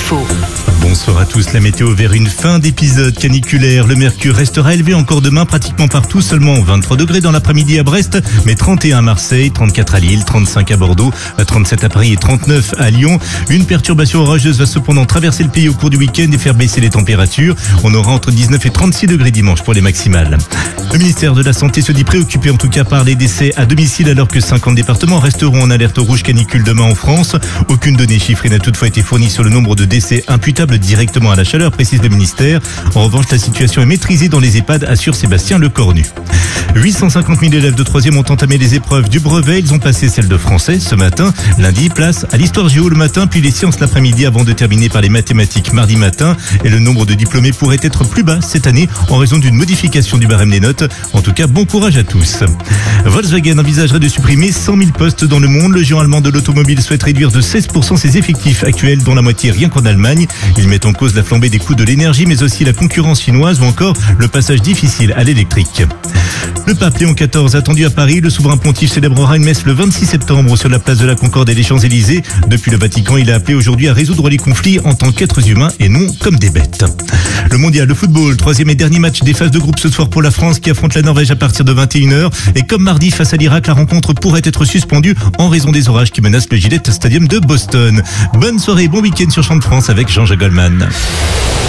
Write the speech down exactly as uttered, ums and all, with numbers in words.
info. Bonsoir à tous, la météo vers une fin d'épisode caniculaire. Le mercure restera élevé encore demain pratiquement partout, seulement vingt-trois degrés dans l'après-midi à Brest, mais trente et un à Marseille, trente-quatre à Lille, trente-cinq à Bordeaux, trente-sept à Paris et trente-neuf à Lyon. Une perturbation orageuse va cependant traverser le pays au cours du week-end et faire baisser les températures. On aura entre dix-neuf et trente-six degrés dimanche pour les maximales. Le ministère de la Santé se dit préoccupé en tout cas par les décès à domicile alors que cinquante départements resteront en alerte rouge canicule demain en France. Aucune donnée chiffrée n'a toutefois été fournie sur le nombre de décès imputables directement à la chaleur, précise le ministère. En revanche, la situation est maîtrisée dans les EHPAD, assure Sébastien Lecornu. huit cent cinquante mille élèves de troisième ont entamé les épreuves du brevet. Ils ont passé celle de français ce matin. Lundi, place à l'histoire géo le matin, puis les sciences l'après-midi avant de terminer par les mathématiques mardi matin. Et le nombre de diplômés pourrait être plus bas cette année en raison d'une modification du barème des notes. En tout cas, bon courage à tous. Volkswagen envisagerait de supprimer cent mille postes dans le monde. Le géant allemand de l'automobile souhaite réduire de seize pour cent ses effectifs actuels, dont la moitié rien qu'en Allemagne. Il met en cause la flambée des coûts de l'énergie, mais aussi la concurrence chinoise ou encore le passage difficile à l'électrique. Le pape Léon quatorze attendu à Paris. Le souverain pontife célébrera une messe le vingt-six septembre sur la place de la Concorde et les Champs-Élysées. Depuis le Vatican, il a appelé aujourd'hui à résoudre les conflits en tant qu'êtres humains et non comme des bêtes. Le mondial de football, troisième et dernier match des phases de groupe ce soir pour la France qui affronte la Norvège à partir de vingt et une heures. Et comme mardi face à l'Irak, la rencontre pourrait être suspendue en raison des orages qui menacent le Gillette Stadium de Boston. Bonne soirée, bon week-end sur Champ de France avec Jean-Jacques Goldman.